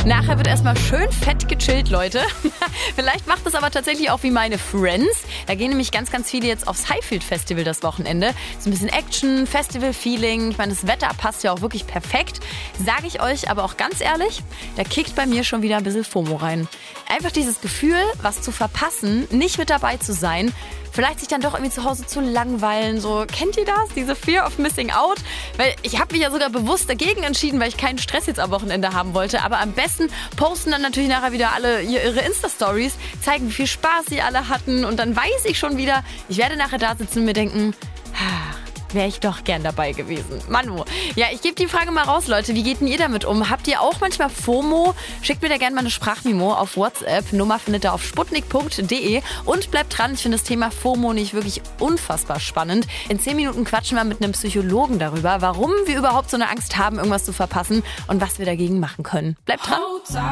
Nachher wird erstmal schön fett gechillt, Leute. Vielleicht macht es aber tatsächlich auch wie meine Friends. Da gehen nämlich ganz, ganz viele jetzt aufs Highfield Festival das Wochenende. So ein bisschen Action, Festival-Feeling. Ich meine, das Wetter passt ja auch wirklich perfekt. Sage ich euch aber auch ganz ehrlich, da kickt bei mir schon wieder ein bisschen FOMO rein. Einfach dieses Gefühl, was zu verpassen, nicht mit dabei zu sein, vielleicht sich dann doch irgendwie zu Hause zu langweilen. So, kennt ihr das? Diese Fear of Missing Out? Weil ich habe mich ja sogar bewusst dagegen entschieden, weil ich keinen Stress jetzt am Wochenende haben wollte. Aber am besten posten dann natürlich nachher wieder alle ihre Insta-Stories, zeigen, wie viel Spaß sie alle hatten. Und dann weiß ich schon wieder, ich werde nachher da sitzen und mir denken, wäre ich doch gern dabei gewesen. Manu. Ja, ich gebe die Frage mal raus, Leute. Wie geht denn ihr damit um? Habt ihr auch manchmal FOMO? Schickt mir da gerne mal eine Sprachmemo auf WhatsApp. Nummer findet ihr auf sputnik.de. Und bleibt dran, ich finde das Thema FOMO nicht wirklich unfassbar spannend. In 10 Minuten quatschen wir mit einem Psychologen darüber, warum wir überhaupt so eine Angst haben, irgendwas zu verpassen und was wir dagegen machen können. Bleibt dran.